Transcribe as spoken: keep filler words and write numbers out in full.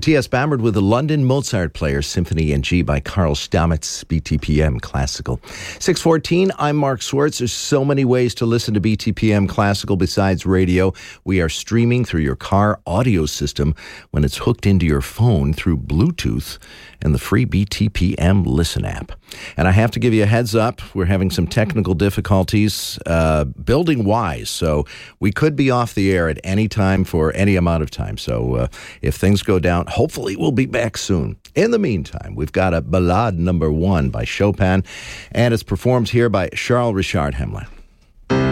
Matthias Bamert with the London Mozart Players Symphony in G by Carl Stamitz, B T P M Classical. six fourteen, I'm Mark Swartz. There's so many ways to listen to B T P M Classical besides radio. We are streaming through your car audio system when it's hooked into your phone through Bluetooth and the free B T P M Listen app. And I have to give you a heads up. We're having some technical difficulties uh, building wise, so we could be off the air at any time for any amount of time. So uh, if things go down, hopefully we'll be back soon. In the meantime, we've got a Ballade number one by Chopin, and it's performed here by Charles Richard Hemler.